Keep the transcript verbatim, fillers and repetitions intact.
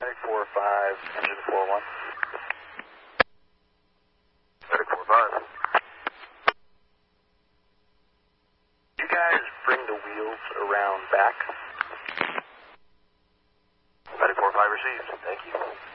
four five, engine four one. Medic four five. You guys bring the wheels around back. Medic four five received. Thank you.